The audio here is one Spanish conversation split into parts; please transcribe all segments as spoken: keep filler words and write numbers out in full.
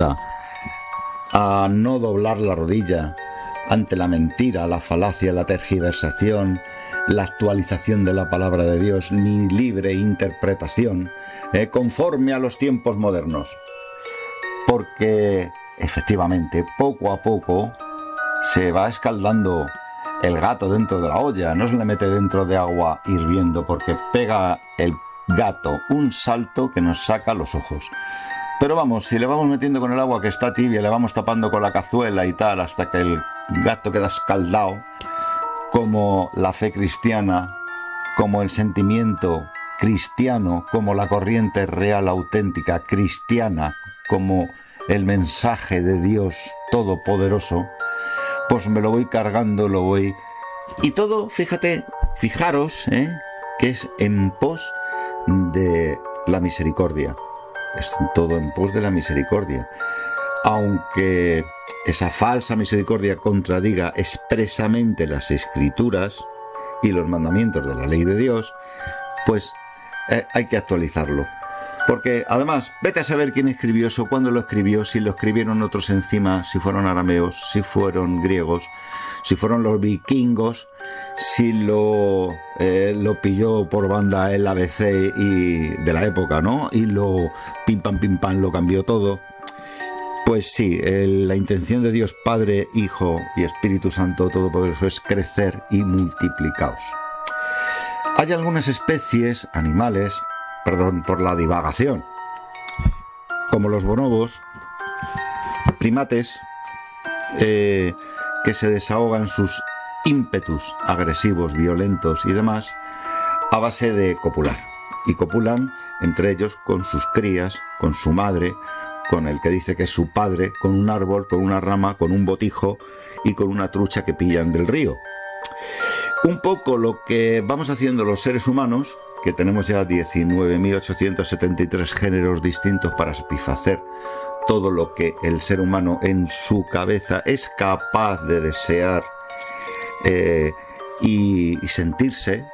a no doblar la rodilla ante la mentira, la falacia, la tergiversación, la actualización de la palabra de Dios, ni libre interpretación, eh, conforme a los tiempos modernos. Porque, efectivamente, poco a poco se va escaldando el gato dentro de la olla. No se le mete dentro de agua hirviendo, porque pega el gato un salto que nos saca los ojos. Pero vamos, si le vamos metiendo con el agua que está tibia, le vamos tapando con la cazuela y tal, hasta que el gato queda escaldado, como la fe cristiana, como el sentimiento cristiano, como la corriente real auténtica cristiana, como el mensaje de Dios todopoderoso, pues me lo voy cargando, lo voy... Y todo, fíjate, fijaros, ¿eh? que es en pos de la misericordia. Es todo en pos de la misericordia. Aunque esa falsa misericordia contradiga expresamente las escrituras y los mandamientos de la ley de Dios, pues eh, hay que actualizarlo. Porque además, vete a saber quién escribió eso, cuándo lo escribió, si lo escribieron otros encima, si fueron arameos, si fueron griegos, si fueron los vikingos, si lo, eh, lo pilló por banda el A B C y de la época, ¿no? Y lo pim pam pim pam lo cambió todo. Pues sí, el, la intención de Dios Padre, Hijo y Espíritu Santo Todopoderoso es crecer y multiplicaos. Hay algunas especies animales, perdón por la divagación, como los bonobos, primates, eh, que se desahogan sus ímpetus agresivos, violentos y demás a base de copular. Y copulan entre ellos con sus crías, con su madre, con el que dice que es su padre, con un árbol, con una rama, con un botijo y con una trucha que pillan del río. Un poco lo que vamos haciendo los seres humanos, que tenemos ya diecinueve mil ochocientos setenta y tres géneros distintos para satisfacer todo lo que el ser humano en su cabeza es capaz de desear eh, y, y sentirse,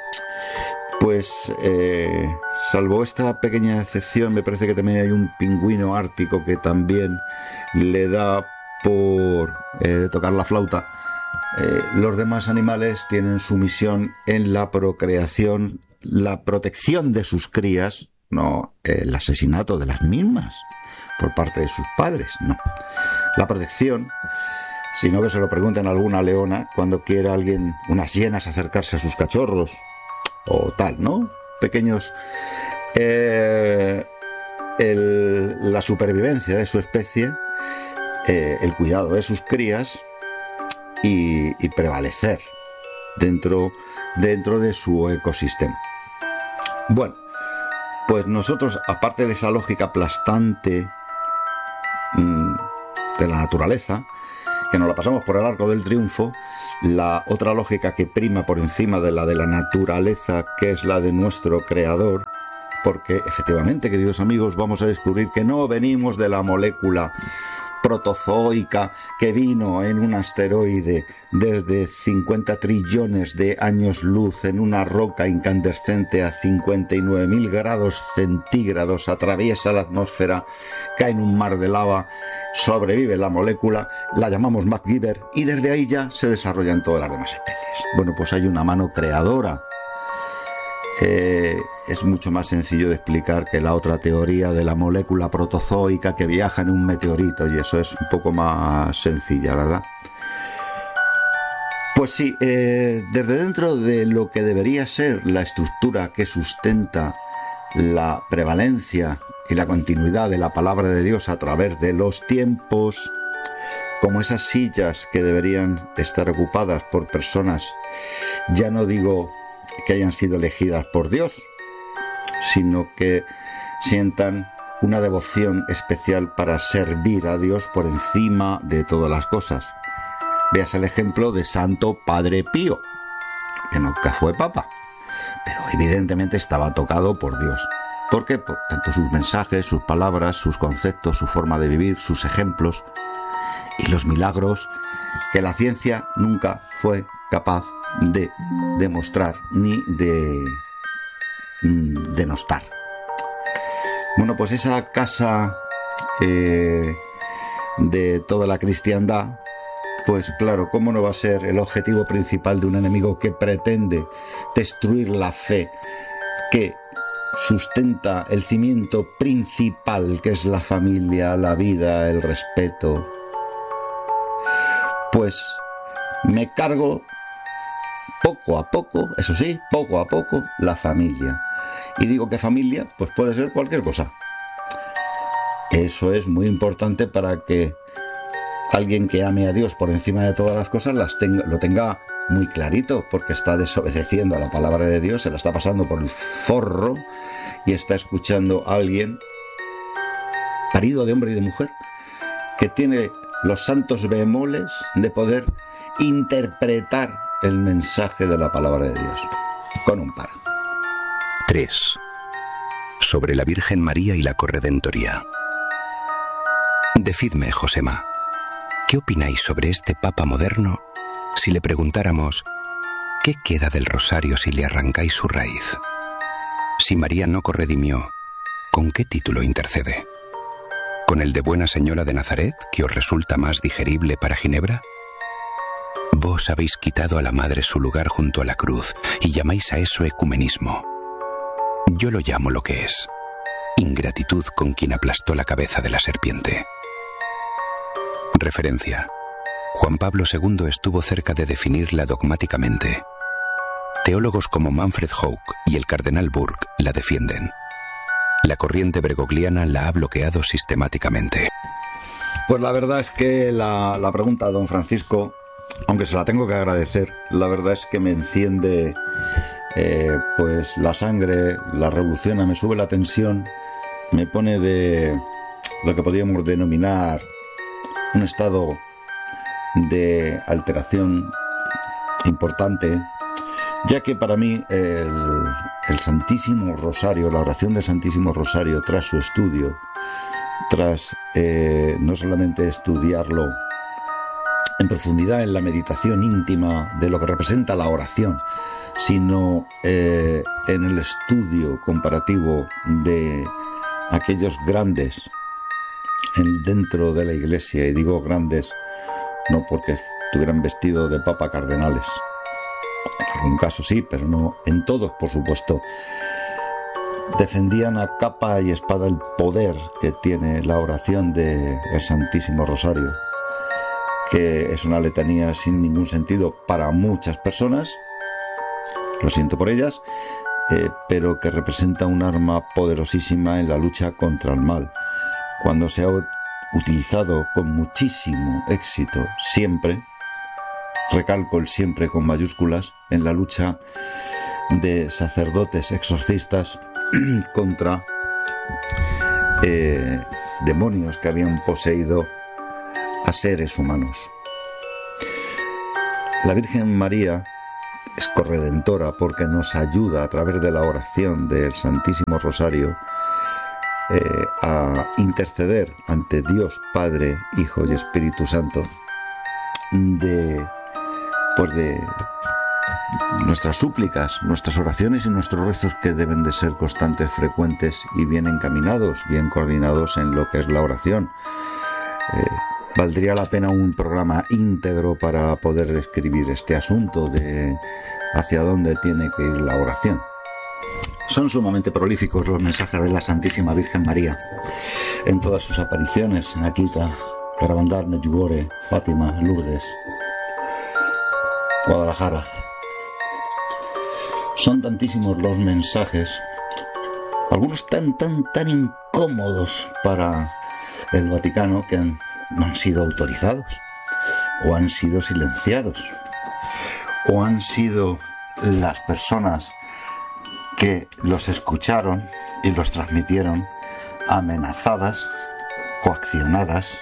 pues eh, salvo esta pequeña excepción, me parece que también hay un pingüino ártico que también le da por eh, tocar la flauta. Eh, los demás animales tienen su misión en la procreación, la protección de sus crías, no el asesinato de las mismas por parte de sus padres, no. La protección, sino que se lo pregunten a alguna leona cuando quiera alguien, unas hienas, acercarse a sus cachorros o tal, ¿no? Pequeños... Eh, el, la supervivencia de su especie, eh, el cuidado de sus crías y, y prevalecer dentro, dentro de su ecosistema. Bueno, pues nosotros, aparte de esa lógica aplastante mmm, de la naturaleza, que nos la pasamos por el arco del triunfo, la otra lógica que prima por encima de la de la naturaleza, que es la de nuestro creador, porque efectivamente, queridos amigos, vamos a descubrir que no venimos de la molécula protozoica que vino en un asteroide desde cincuenta trillones de años luz en una roca incandescente a cincuenta y nueve mil grados centígrados, atraviesa la atmósfera, cae en un mar de lava, sobrevive la molécula, la llamamos MacGyver y desde ahí ya se desarrollan todas las demás especies. Bueno, pues hay una mano creadora. Eh, es mucho más sencillo de explicar que la otra teoría de la molécula protozoica que viaja en un meteorito, y eso es un poco más sencilla, ¿verdad? Pues sí, eh, desde dentro de lo que debería ser la estructura que sustenta la prevalencia y la continuidad de la palabra de Dios a través de los tiempos, como esas sillas que deberían estar ocupadas por personas, ya no digo que hayan sido elegidas por Dios, sino que sientan una devoción especial para servir a Dios por encima de todas las cosas. Veas el ejemplo de Santo Padre Pío, que nunca fue papa, pero evidentemente estaba tocado por Dios. ¿Por qué? Por tanto sus mensajes, sus palabras, sus conceptos, su forma de vivir, sus ejemplos y los milagros que la ciencia nunca fue capaz de demostrar ni de denostar. Bueno, pues esa casa eh, de toda la cristiandad, pues claro, ¿cómo no va a ser el objetivo principal de un enemigo que pretende destruir la fe que sustenta el cimiento principal, que es la familia, la vida, el respeto? Pues me cargo poco a poco, eso sí, poco a poco, la familia. Y digo que familia, pues puede ser cualquier cosa. Eso es muy importante para que alguien que ame a Dios por encima de todas las cosas las tenga, lo tenga muy clarito, porque está desobedeciendo a la palabra de Dios, se la está pasando por el forro y está escuchando a alguien parido de hombre y de mujer que tiene los santos bemoles de poder interpretar el mensaje de la palabra de Dios con un par. tres. Sobre la Virgen María y la corredentoría. Decidme, Josema, ¿qué opináis sobre este Papa moderno si le preguntáramos qué queda del rosario si le arrancáis su raíz? Si María no corredimió, ¿con qué título intercede? ¿Con el de Buena Señora de Nazaret, que os resulta más digerible para Ginebra? Vos habéis quitado a la Madre su lugar junto a la cruz y llamáis a eso ecumenismo. Yo lo llamo lo que es: ingratitud con quien aplastó la cabeza de la serpiente. Referencia: Juan Pablo segundo estuvo cerca de definirla dogmáticamente. Teólogos como Manfred Hauck y el cardenal Burke la defienden. La corriente bergogliana la ha bloqueado sistemáticamente. Pues la verdad es que la, la pregunta, don Francisco, aunque se la tengo que agradecer, la verdad es que me enciende eh, pues la sangre, la revoluciona, me sube la tensión, me pone de lo que podríamos denominar un estado de alteración importante, ya que para mí el, el Santísimo Rosario, la oración del Santísimo Rosario, tras su estudio, tras eh, no solamente estudiarlo en profundidad en la meditación íntima de lo que representa la oración, sino eh, en el estudio comparativo de aquellos grandes en, dentro de la Iglesia, y digo grandes no porque tuvieran vestido de papa cardenales, en algún caso sí, pero no en todos, por supuesto, defendían a capa y espada el poder que tiene la oración del Santísimo Rosario, que es una letanía sin ningún sentido para muchas personas, lo siento por ellas, eh, pero que representa un arma poderosísima en la lucha contra el mal, cuando se ha utilizado con muchísimo éxito siempre, recalco el siempre con mayúsculas, en la lucha de sacerdotes exorcistas contra eh, demonios que habían poseído a seres humanos. La Virgen María es corredentora porque nos ayuda a través de la oración del Santísimo Rosario eh, a interceder ante Dios Padre, Hijo y Espíritu Santo de, pues de nuestras súplicas, nuestras oraciones y nuestros rezos, que deben de ser constantes, frecuentes y bien encaminados, bien coordinados en lo que es la oración. Eh, Valdría la pena un programa íntegro para poder describir este asunto de hacia dónde tiene que ir la oración. Son sumamente prolíficos los mensajes de la Santísima Virgen María en todas sus apariciones: en Akita, Garabandal, Medjugorje, Fátima, Lourdes, Guadalajara. Son tantísimos los mensajes, algunos tan, tan, tan incómodos para el Vaticano, que han no han sido autorizados, o han sido silenciados, o han sido las personas que los escucharon y los transmitieron amenazadas, coaccionadas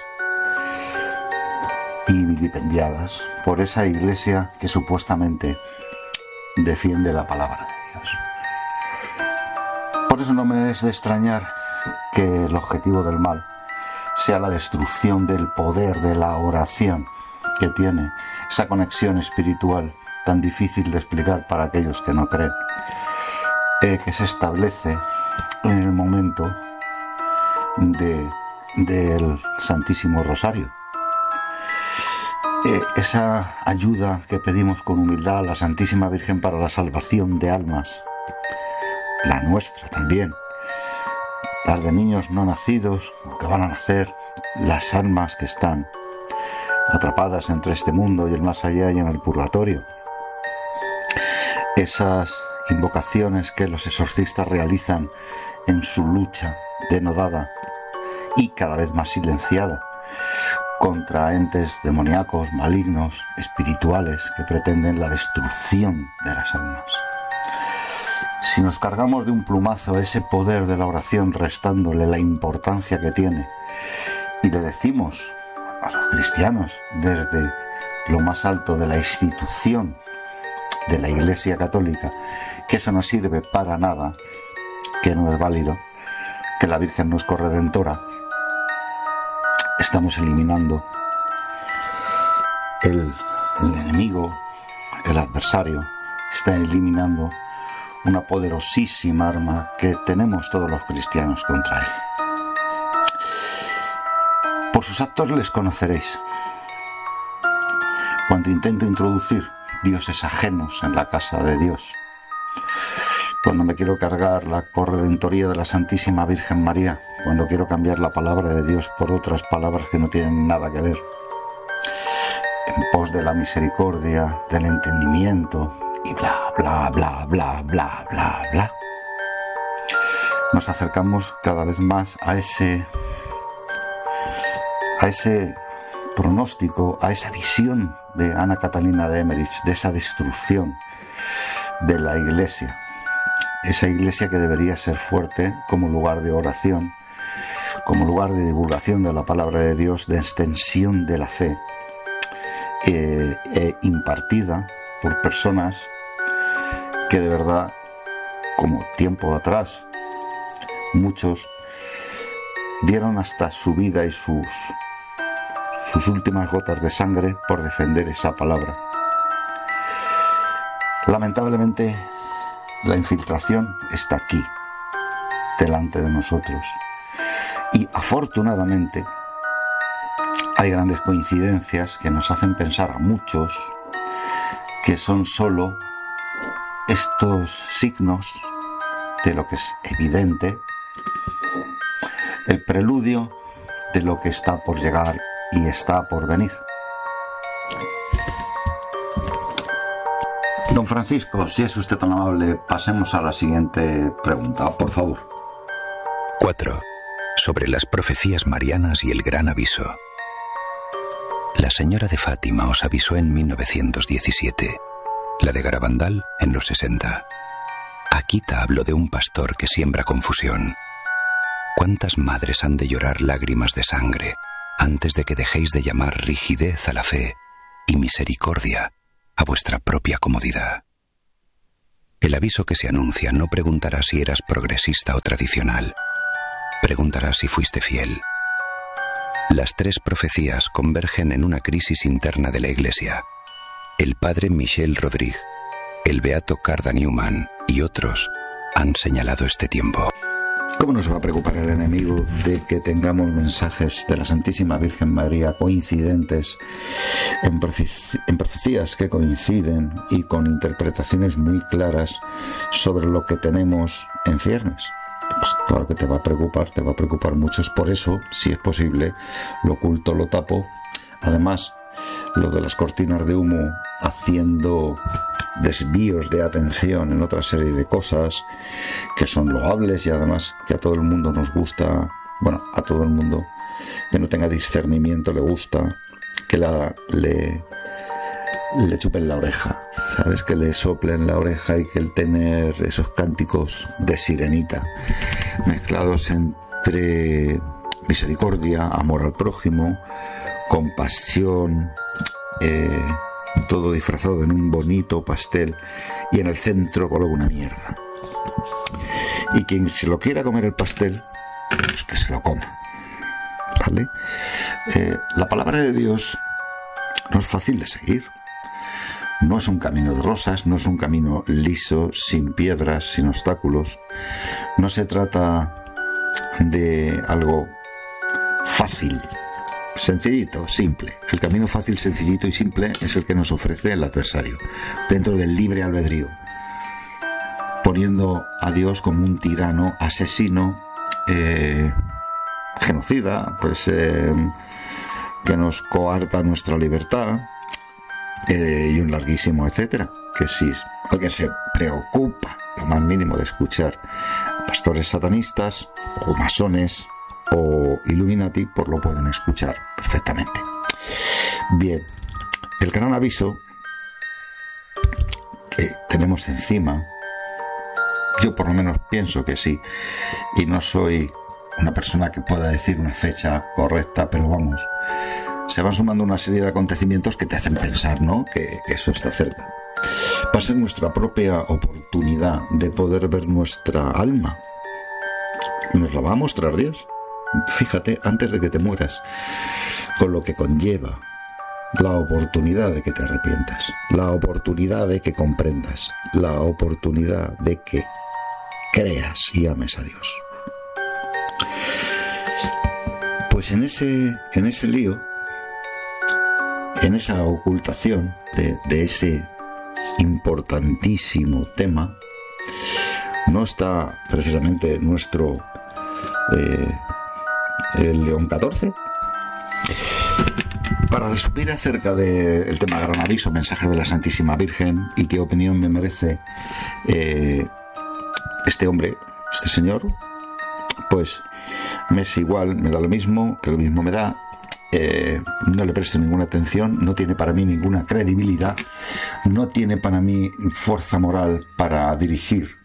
y vilipendiadas por esa iglesia que supuestamente defiende la palabra de Dios. Por eso no me es de extrañar que el objetivo del mal sea la destrucción del poder de la oración, que tiene esa conexión espiritual tan difícil de explicar para aquellos que no creen, eh, que se establece en el momento de del Santísimo Rosario. Eh, esa ayuda que pedimos con humildad a la Santísima Virgen para la salvación de almas, la nuestra también, las de niños no nacidos o que van a nacer, las almas que están atrapadas entre este mundo y el más allá y en el purgatorio. Esas invocaciones que los exorcistas realizan en su lucha denodada y cada vez más silenciada contra entes demoníacos, malignos, espirituales que pretenden la destrucción de las almas. Si nos cargamos de un plumazo ese poder de la oración, restándole la importancia que tiene, y le decimos a los cristianos desde lo más alto de la institución de la Iglesia Católica que eso no sirve para nada, que no es válido, que la Virgen no es corredentora, estamos eliminando el, el enemigo, el adversario, está eliminando una poderosísima arma que tenemos todos los cristianos contra él. Por sus actos les conoceréis. Cuando intento introducir dioses ajenos en la casa de Dios, cuando me quiero cargar la corredentoría de la Santísima Virgen María, cuando quiero cambiar la palabra de Dios por otras palabras que no tienen nada que ver, en pos de la misericordia, del entendimiento y bla, bla, bla, bla, bla, bla, bla, nos acercamos cada vez más a ese, a ese pronóstico, a esa visión de Ana Catalina de Emmerich, de esa destrucción de la Iglesia. Esa Iglesia que debería ser fuerte como lugar de oración, como lugar de divulgación de la palabra de Dios, de extensión de la fe, eh, eh, impartida por personas que de verdad, como tiempo atrás, muchos dieron hasta su vida y sus, sus últimas gotas de sangre por defender esa palabra. Lamentablemente, la infiltración está aquí, delante de nosotros. Y afortunadamente, hay grandes coincidencias que nos hacen pensar a muchos que son solo estos signos de lo que es evidente, el preludio de lo que está por llegar y está por venir. Don Francisco, si es usted tan amable, pasemos a la siguiente pregunta, por favor. cuatro. Sobre las profecías marianas y el gran aviso. La señora de Fátima os avisó en mil novecientos diecisiete, la de Garabandal en los sesenta. Akita habló de un pastor que siembra confusión. ¿Cuántas madres han de llorar lágrimas de sangre antes de que dejéis de llamar rigidez a la fe y misericordia a vuestra propia comodidad? El aviso que se anuncia no preguntará si eras progresista o tradicional. Preguntará si fuiste fiel. Las tres profecías convergen en una crisis interna de la Iglesia. El padre Michel Rodrigue, el beato Carda Newman y otros han señalado este tiempo. ¿Cómo no se va a preocupar el enemigo de que tengamos mensajes de la Santísima Virgen María coincidentes en, profe- en profecías que coinciden y con interpretaciones muy claras sobre lo que tenemos en ciernes? Pues claro que te va a preocupar, te va a preocupar mucho. Es por eso, si es posible, lo oculto, lo tapo. Además, lo de las cortinas de humo haciendo desvíos de atención en otra serie de cosas que son loables y además que a todo el mundo nos gusta, bueno, a todo el mundo que no tenga discernimiento le gusta que la, le, le chupen la oreja, ¿sabes? Que le soplen la oreja y que el tener esos cánticos de sirenita mezclados entre misericordia, amor al prójimo, compasión, eh, todo disfrazado en un bonito pastel y en el centro coloca una mierda. Y quien se lo quiera comer el pastel, pues que se lo coma, ¿vale? Eh, la palabra de Dios no es fácil de seguir. No es un camino de rosas, no es un camino liso, sin piedras, sin obstáculos. No se trata de algo fácil, sencillito, simple. El camino fácil, sencillito y simple es el que nos ofrece el adversario, dentro del libre albedrío, poniendo a Dios como un tirano, asesino, eh, genocida, pues eh, que nos coarta nuestra libertad, eh, y un larguísimo etcétera. Que si alguien se preocupa lo más mínimo de escuchar pastores satanistas o masones o Illuminati, pues lo pueden escuchar perfectamente. Bien, el gran aviso que tenemos encima, yo por lo menos pienso que sí, y no soy una persona que pueda decir una fecha correcta, pero vamos, se van sumando una serie de acontecimientos que te hacen pensar, ¿no?, que, que eso está cerca. Va a ser nuestra propia oportunidad de poder ver nuestra alma. Nos la va a mostrar Dios. Fíjate, antes de que te mueras, con lo que conlleva la oportunidad de que te arrepientas, la oportunidad de que comprendas, la oportunidad de que creas y ames a Dios. Pues en ese, en ese lío, en esa ocultación de, de ese importantísimo tema, no está precisamente nuestro eh, el León catorce. Para resumir acerca del tema Gran Aviso, mensaje de la Santísima Virgen, y qué opinión me merece eh, este hombre, este señor, pues me es igual, me da lo mismo, que lo mismo me da. Eh, no le presto ninguna atención, no tiene para mí ninguna credibilidad, no tiene para mí fuerza moral para dirigir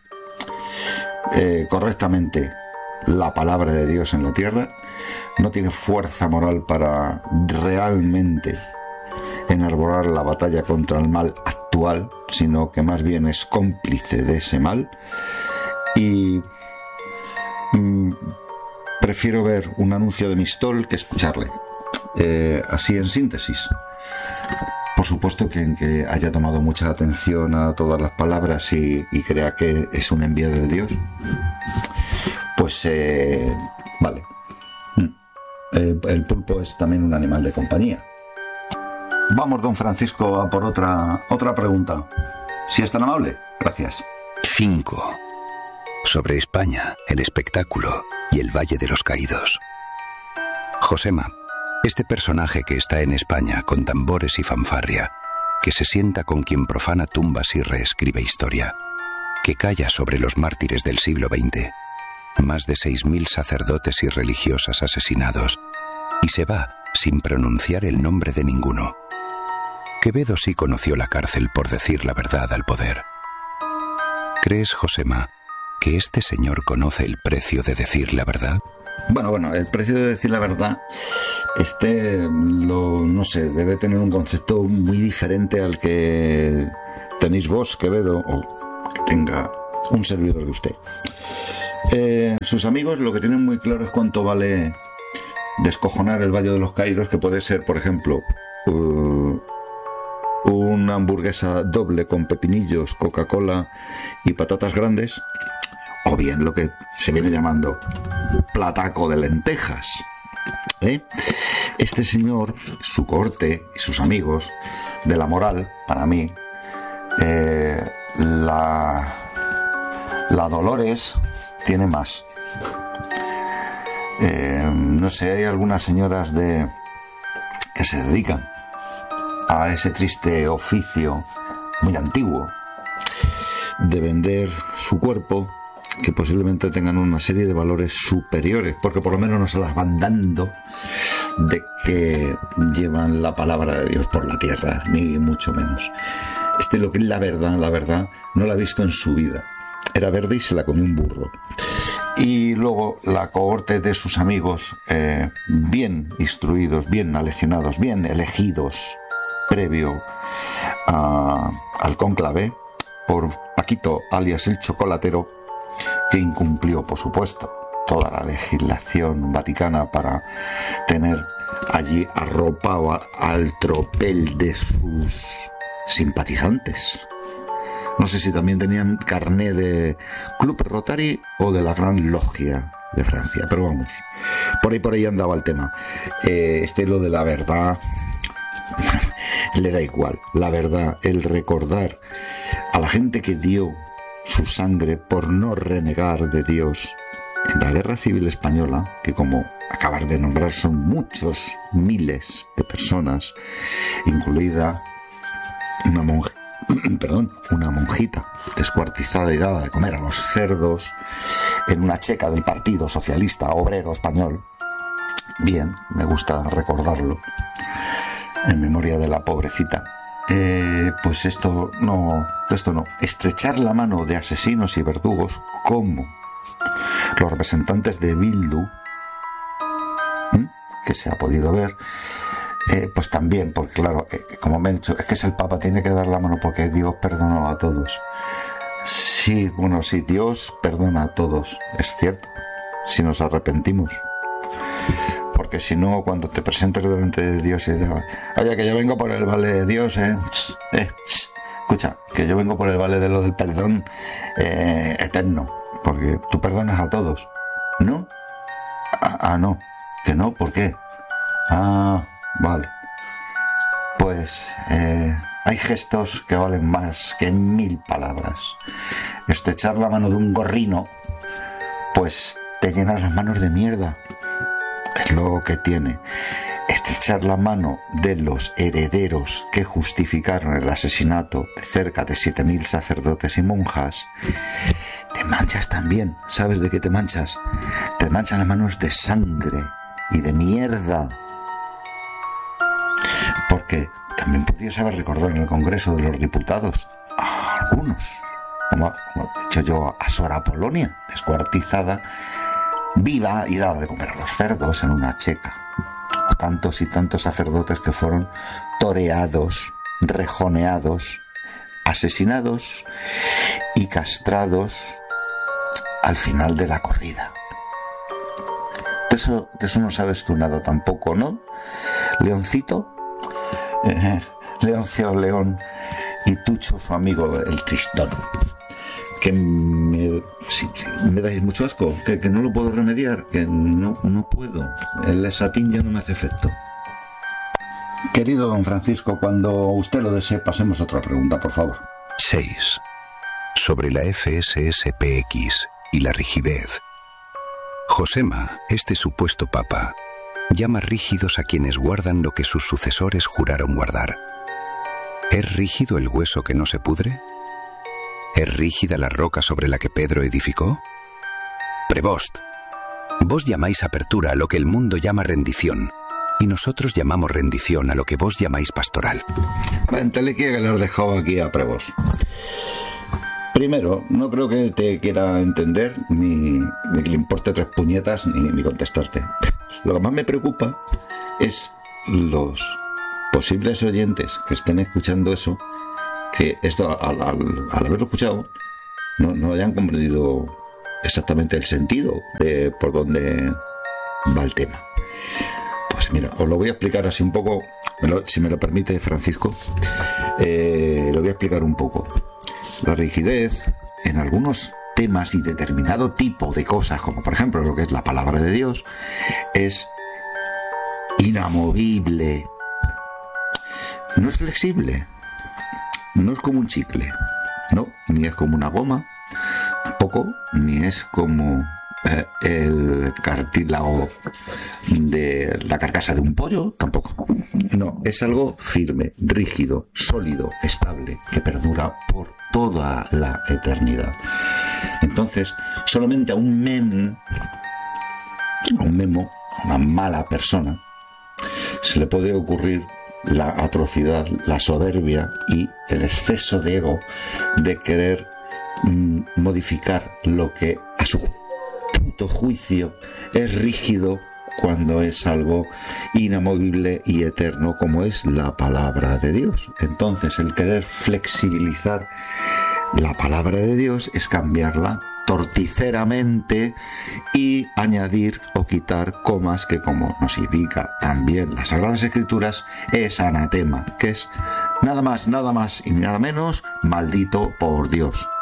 eh, correctamente la palabra de Dios en la tierra, no tiene fuerza moral para realmente enarbolar la batalla contra el mal actual, sino que más bien es cómplice de ese mal. Y mmm, prefiero ver un anuncio de Mistol que escucharle. Eh, así en síntesis, por supuesto que en que haya tomado mucha atención a todas las palabras y, y crea que es un enviado de Dios, pues eh, vale. Eh, el pulpo es también un animal de compañía. Vamos, don Francisco, a por otra otra pregunta, si es tan amable. Gracias. cinco. Sobre España, el espectáculo y el Valle de los Caídos. Josema, este personaje que está en España con tambores y fanfarria, que se sienta con quien profana tumbas y reescribe historia, que calla sobre los mártires del siglo veinte, más de seis mil sacerdotes y religiosas asesinados, y se va sin pronunciar el nombre de ninguno. Quevedo sí conoció la cárcel por decir la verdad al poder. ¿Crees, Josema, que este señor conoce el precio de decir la verdad? Bueno, bueno, el precio de decir la verdad, este, lo, no sé, debe tener un concepto muy diferente al que tenéis vos, Quevedo, o que tenga un servidor de usted. Eh, sus amigos lo que tienen muy claro es cuánto vale descojonar el Valle de los Caídos, que puede ser, por ejemplo, uh, una hamburguesa doble con pepinillos, Coca-Cola y patatas grandes, o bien lo que se viene llamando plataco de lentejas. ¿Eh? Este señor, su corte y sus amigos de la moral, para mí, eh, la, la Dolores tiene más. Eh, no sé, hay algunas señoras de que se dedican a ese triste oficio muy antiguo de vender su cuerpo, que posiblemente tengan una serie de valores superiores, porque por lo menos no se las van dando de que llevan la palabra de Dios por la tierra, ni mucho menos. Este, lo que es la verdad, la verdad, no la ha visto en su vida. Era verde y se la comió un burro. Y luego la cohorte de sus amigos, eh, bien instruidos, bien aleccionados, bien elegidos, previo a, al cónclave, por Paquito, alias el Chocolatero, que incumplió, por supuesto, toda la legislación vaticana para tener allí arropado al tropel de sus simpatizantes. No sé si también tenían carné de Club Rotary o de la Gran Logia. de Francia. Pero vamos, por ahí por ahí andaba el tema. Eh, este lo de la verdad le da igual. La verdad, el recordar a la gente que dio su sangre por no renegar de Dios en la Guerra Civil Española, que como acabas de nombrar son muchos miles de personas, incluida una monja, perdón, una monjita descuartizada y dada de comer a los cerdos en una checa del Partido Socialista Obrero Español. Bien, me gusta recordarlo en memoria de la pobrecita. Eh, pues esto no, esto no. Estrechar la mano de asesinos y verdugos como los representantes de Bildu, ¿m? que se ha podido ver, eh, pues también, porque claro, eh, como me han dicho, es que es el Papa, tiene que dar la mano porque Dios perdonó a todos. Sí, bueno, sí, Dios perdona a todos, es cierto, si nos arrepentimos. Porque si no, cuando te presentes delante de Dios y digas, oye, que yo vengo por el vale de Dios, eh, eh escucha, que yo vengo por el vale de lo del perdón eh, eterno, porque tú perdonas a todos, ¿no? Ah, ah, no, que no, ¿por qué? Ah, vale. Pues eh, hay gestos que valen más que mil palabras. Estrechar la mano de un gorrino, pues te llenas las manos de mierda. Es lo que tiene. Estrechar la mano de los herederos que justificaron el asesinato de cerca de siete mil sacerdotes y monjas. Te manchas también. ¿Sabes de qué te manchas? Te manchan las manos de sangre y de mierda. Porque también podrías haber recordado en el Congreso de los Diputados a algunos, como, como he dicho yo, a Sora Polonia, descuartizada, viva y daba de comer a los cerdos en una checa. O tantos y tantos sacerdotes que fueron toreados, rejoneados, asesinados y castrados al final de la corrida. De eso, de eso no sabes tú nada tampoco, ¿no? Leoncito, eh, Leoncio León y Tucho, su amigo el Tristón. Que me, sí, sí, me dais mucho asco, que, que no lo puedo remediar, que no, no puedo. El esatín ya no me hace efecto. Querido don Francisco, cuando usted lo desee, pasemos a otra pregunta, por favor. seis. Sobre la F S S P X y la rigidez. Josema, este supuesto papa, llama rígidos a quienes guardan lo que sus sucesores juraron guardar. ¿Es rígido el hueso que no se pudre? ¿Es rígida la roca sobre la que Pedro edificó? Prebost, vos llamáis apertura a lo que el mundo llama rendición, y nosotros llamamos rendición a lo que vos llamáis pastoral. Entonces que le has dejado aquí a Prevost. Primero, no creo que te quiera entender, ni, ni que le importe tres puñetas, ni, ni contestarte. Lo que más me preocupa es los posibles oyentes que estén escuchando eso, que esto al, al, al haberlo escuchado no, no hayan comprendido exactamente el sentido de por dónde va el tema. Pues mira, os lo voy a explicar así un poco, me lo, si me lo permite Francisco, eh, lo voy a explicar un poco. La rigidez en algunos temas y determinado tipo de cosas, como por ejemplo lo que es la palabra de Dios, es inamovible, no es flexible. No es como un chicle, no, ni es como una goma, tampoco, ni es como eh, el cartílago de la carcasa de un pollo, tampoco. No, es algo firme, rígido, sólido, estable, que perdura por toda la eternidad. Entonces, solamente a un memo, a un memo, a una mala persona, se le puede ocurrir la atrocidad, la soberbia y el exceso de ego de querer mm, modificar lo que a su puto juicio es rígido cuando es algo inamovible y eterno como es la palabra de Dios. Entonces el querer flexibilizar la palabra de Dios es cambiarla torticeramente y añadir o quitar comas que, como nos indica también las Sagradas Escrituras, es anatema, que es nada más, nada más y nada menos maldito por Dios.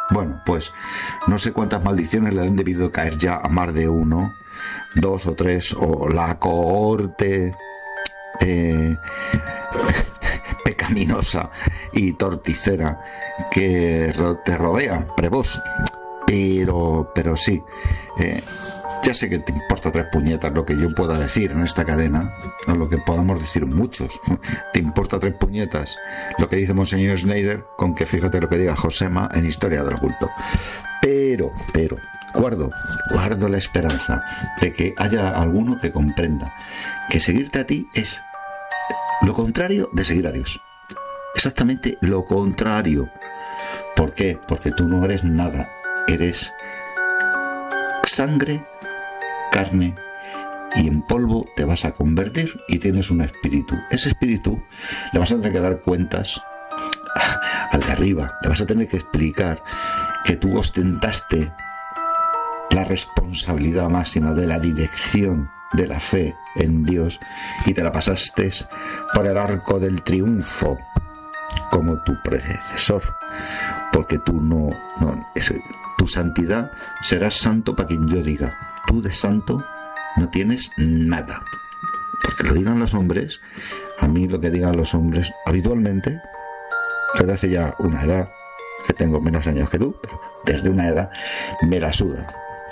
Bueno, pues no sé cuántas maldiciones le han debido caer ya a más de uno, dos o tres, o la cohorte eh, pecaminosa y torticera que te rodea, prevos. Pero, pero sí, eh, ya sé que te importa tres puñetas lo que yo pueda decir en esta cadena, o lo que podamos decir muchos. Te importa tres puñetas lo que dice Monseñor Schneider, con que fíjate lo que diga Josema en Historia del Oculto. Pero, pero, guardo, guardo la esperanza de que haya alguno que comprenda que seguirte a ti es lo contrario de seguir a Dios. Exactamente lo contrario. ¿Por qué? Porque tú no eres nada. Eres sangre, carne, y en polvo te vas a convertir y tienes un espíritu. Ese espíritu le vas a tener que dar cuentas al de arriba. Le vas a tener que explicar que tú ostentaste la responsabilidad máxima de la dirección de la fe en Dios y te la pasaste por el arco del triunfo como tu predecesor. Porque tú no... no es, tu santidad serás santo para quien yo diga. Tú de santo no tienes nada. Porque lo digan los hombres, a mí lo que digan los hombres habitualmente, desde hace ya una edad, que tengo menos años que tú, pero desde una edad me la suda.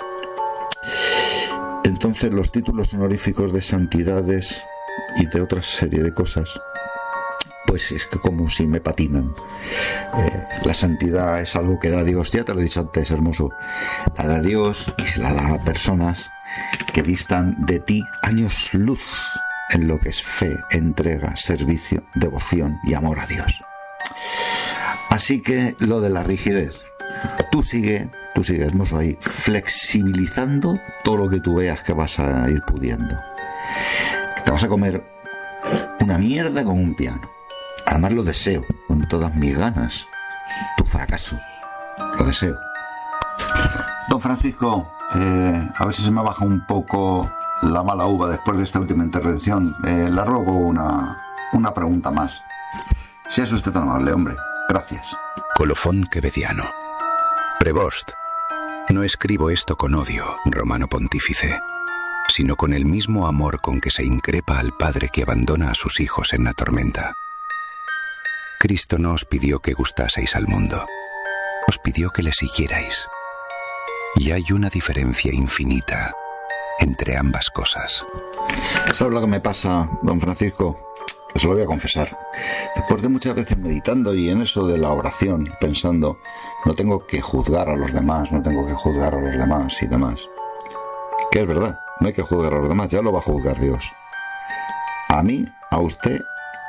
Entonces los títulos honoríficos de santidades y de otra serie de cosas, pues es que como si me patinan. Eh, la santidad es algo que da Dios, ya te lo he dicho antes, hermoso. La da Dios y se la da a personas que distan de ti años luz en lo que es fe, entrega, servicio, devoción y amor a Dios. Así que lo de la rigidez, tú sigue, tú sigue, hermoso, ahí, flexibilizando todo lo que tú veas que vas a ir pudiendo. Te vas a comer una mierda con un piano. Además lo deseo con todas mis ganas. Tu fracaso. Lo deseo. Don Francisco, eh, a ver si se me baja un poco la mala uva después de esta última intervención. Eh, le ruego una, una pregunta más. Si es usted tan amable, hombre. Gracias. Colofón quevediano. Prevost. No escribo esto con odio, romano pontífice, sino con el mismo amor con que se increpa al padre que abandona a sus hijos en la tormenta. Cristo no os pidió que gustaseis al mundo, os pidió que le siguierais. Y hay una diferencia infinita entre ambas cosas. ¿Sabes lo que me pasa, don Francisco? Que se lo voy a confesar. Después de muchas veces meditando y en eso de la oración, pensando, no tengo que juzgar a los demás, no tengo que juzgar a los demás y demás. Que es verdad, no hay que juzgar a los demás, ya lo va a juzgar Dios. A mí, a usted,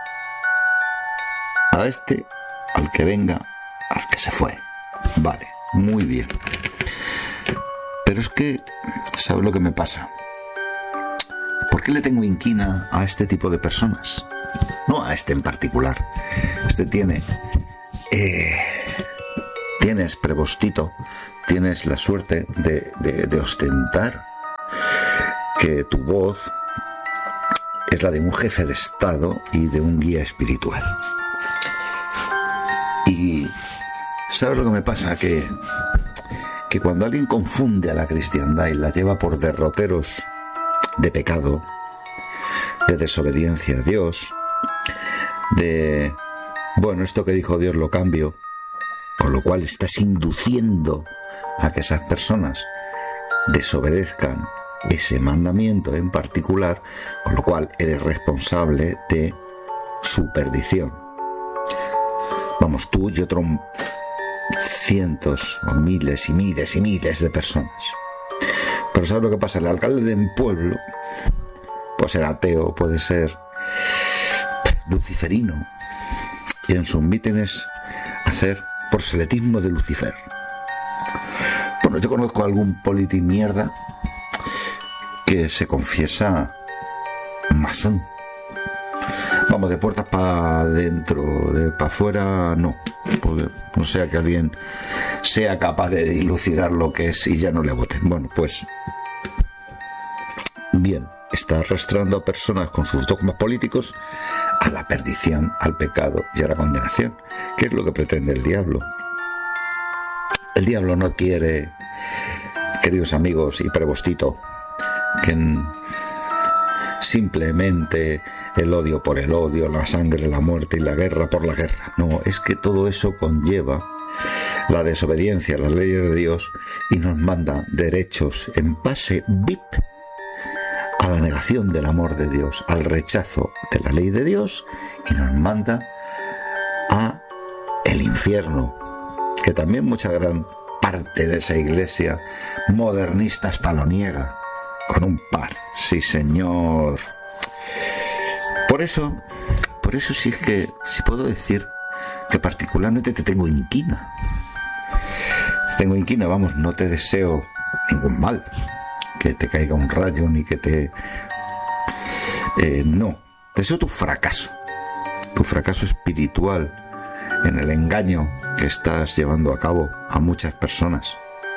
a este, al que venga, al que se fue. Vale, muy bien. Pero es que, ¿sabe lo que me pasa? ¿Por qué le tengo inquina a este tipo de personas? No a este en particular. Este tiene... Eh, tienes, prevostito, tienes la suerte de, de, de ostentar que tu voz es la de un jefe de Estado y de un guía espiritual. Y ¿sabes lo que me pasa? Que, que cuando alguien confunde a la cristiandad y la lleva por derroteros de pecado, de desobediencia a Dios, de, bueno, esto que dijo Dios lo cambio, con lo cual estás induciendo a que esas personas desobedezcan ese mandamiento en particular, con lo cual eres responsable de su perdición. Vamos, tú y otros cientos o miles y miles y miles de personas. Pero ¿sabes lo que pasa? El alcalde de un pueblo puede ser ateo, puede ser luciferino, y en sus mítines hacer proselitismo de Lucifer. Bueno, yo conozco a algún politimierda que se confiesa masón. Vamos, de puertas para adentro, de para afuera no, porque no sea que alguien sea capaz de dilucidar lo que es y ya no le voten. Bueno, pues bien, está arrastrando a personas con sus dogmas políticos a la perdición, al pecado y a la condenación, que es lo que pretende el diablo. El diablo no quiere, queridos amigos y prebostito, que simplemente el odio por el odio, la sangre, la muerte y la guerra por la guerra. No, es que todo eso conlleva la desobediencia a las leyes de Dios y nos manda derechos en base V I P a la negación del amor de Dios, al rechazo de la ley de Dios, y nos manda a el infierno, que también mucha gran parte de esa iglesia modernista hasta lo niega, con un par, sí señor. Por eso, por eso sí es que, si puedo decir que particularmente te tengo inquina. Tengo inquina, vamos, no te deseo ningún mal, que te caiga un rayo ni que te... Eh, no, deseo tu fracaso, tu fracaso espiritual en el engaño que estás llevando a cabo a muchas personas.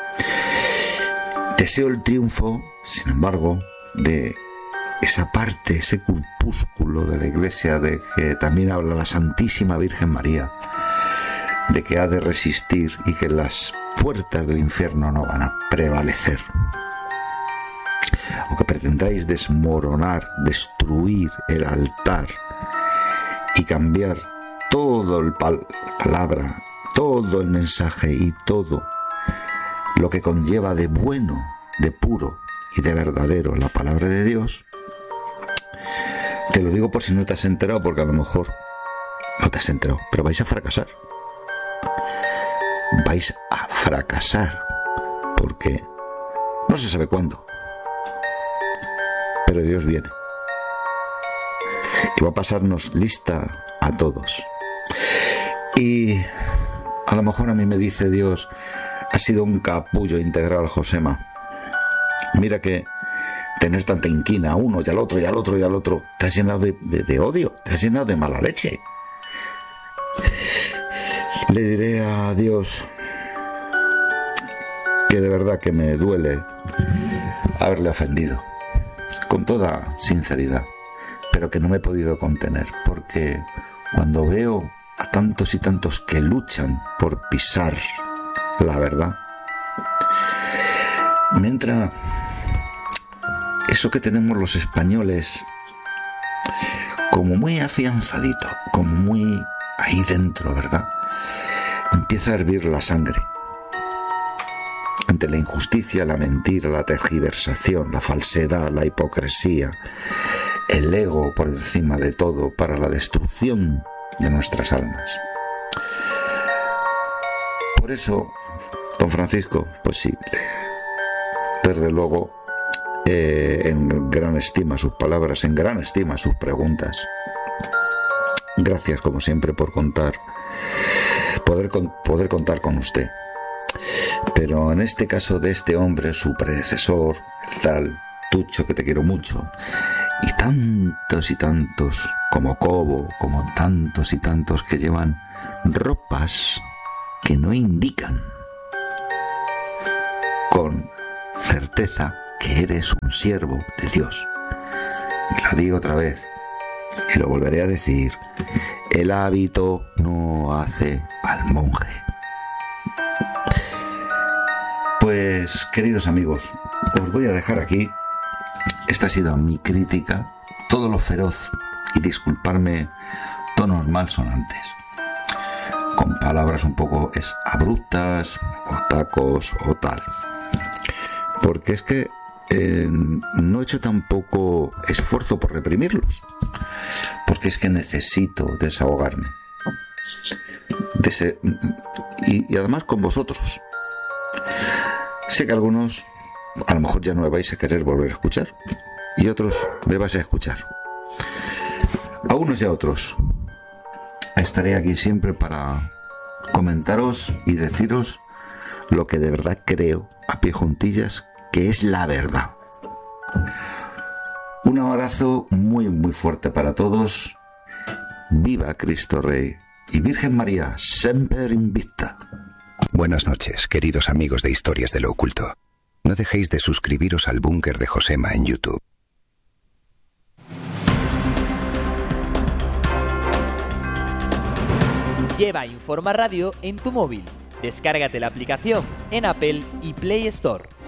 Deseo el triunfo, sin embargo, de esa parte, ese corpúsculo de la Iglesia de que también habla la Santísima Virgen María, de que ha de resistir y que las puertas del infierno no van a prevalecer. O que pretendáis desmoronar, destruir el altar y cambiar todo el pal- palabra, todo el mensaje y todo lo que conlleva de bueno, de puro y de verdadero la palabra de Dios. Te lo digo por si no te has enterado, porque a lo mejor no te has enterado, pero vais a fracasar. Vais a fracasar, porque no se sabe cuándo, pero Dios viene y va a pasarnos lista a todos. Y a lo mejor a mí me dice Dios: ha sido un capullo integral, Josema. Mira que tener tanta inquina a uno y al otro y al otro y al otro, te has llenado de, de, de odio, te has llenado de mala leche. Le diré a Dios que de verdad que me duele haberle ofendido, con toda sinceridad, pero que no me he podido contener, porque cuando veo a tantos y tantos que luchan por pisar la verdad, me entra eso que tenemos los españoles como muy afianzadito, como muy ahí dentro, ¿verdad? Empieza a hervir la sangre ante la injusticia, la mentira, la tergiversación, la falsedad, la hipocresía, el ego por encima de todo, para la destrucción de nuestras almas. Por eso, don Francisco, pues sí, desde luego, eh, en gran estima sus palabras, en gran estima sus preguntas. Gracias, como siempre, por contar, poder, con, poder contar con usted. Pero en este caso de este hombre, su predecesor, el tal Tucho, que te quiero mucho, y tantos y tantos, como Cobo, como tantos y tantos que llevan ropas que no indican con certeza que eres un siervo de Dios. Y lo digo otra vez, y lo volveré a decir: el hábito no hace al monje. Pues, queridos amigos, os voy a dejar aquí. Esta ha sido mi crítica, todo lo feroz, y disculparme tonos malsonantes, con palabras un poco es abruptas, o tacos, o tal. Porque es que eh, no he hecho tampoco esfuerzo por reprimirlos, porque es que necesito desahogarme. Dese- y, y además con vosotros. Sé que algunos a lo mejor ya no me vais a querer volver a escuchar, y otros me vais a escuchar. A unos y a otros estaré aquí siempre para comentaros y deciros lo que de verdad creo, a pie juntillas, que es la verdad. Un abrazo muy muy fuerte para todos. Viva Cristo Rey y Virgen María, semper invicta. Buenas noches, queridos amigos de Historias de lo Oculto. No dejéis de suscribiros al Búnker de Josema en YouTube. Lleva Informa Radio en tu móvil. Descárgate la aplicación en Apple y Play Store.